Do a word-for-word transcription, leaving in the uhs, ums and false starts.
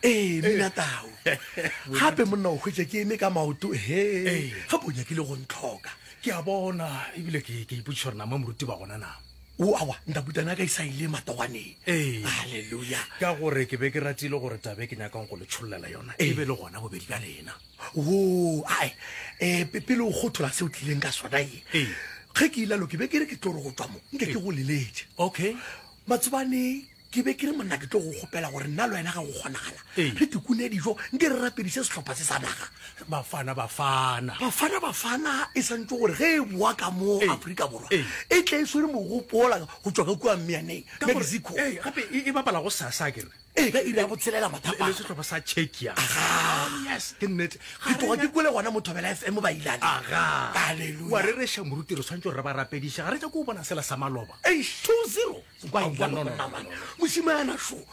ee mina tao gape monna o hwetša ke eme ka maoto he ga bonya ke le go ntlhoka ke a bona ebile ke ke ipotšiša gore nama moruti ba gona na o awa ndabutana ka isaile matoganeng ee halleluja ka gore ke be ke ratile gore tabe ke nyakang go le tšhollela yona e be le gona bobedi ka lena o ae um pele o gothola se o tlileng ka sona e ge ke ilalo ke be ke re ke tlo re go tswa mo nke ke go leletse okay matsobane ke be ke re monna ke tlo go kgopela gore nna le wena ga go kgonagala re tikune dijo nke re rapedise setlhopha se sa naga bafana bafana bafana bafana e santse gore ge e boa ka mo aforika borwa e tla e swere mogopola go tswa ka kua mmeaneng mexico gape e bapala go sasa kere ee ka ire ya go tshelela le mathapa setlhopha sa czechia yes ke nnete ke toga ke kole gona mothobela f m ba ilane aga halleluja wa re reša moruti re tshwanetse gore re ba rapediša ga re tla ko o bona sela sa maloba two zero no, no, no, no. mosimana sho